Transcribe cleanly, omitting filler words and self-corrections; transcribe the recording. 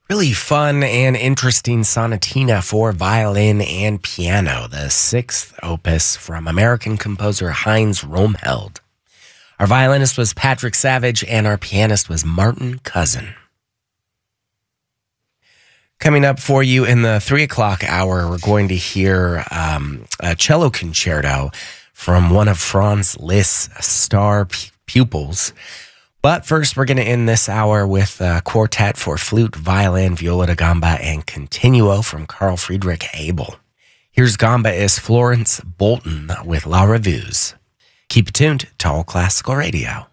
Really fun and interesting sonatina for violin and piano, the sixth opus from American composer Heinz Rohmheld. Our violinist was Patrick Savage, and our pianist was Martin Cousin. Coming up for you in the 3 o'clock hour, we're going to hear a cello concerto from one of Franz Liszt's star pupils. But first, we're going to end this hour with a quartet for flute, violin, viola da gamba, and continuo from Carl Friedrich Abel. Here's gambaist Florence Bolton with La Revues. Keep it tuned to All Classical Radio.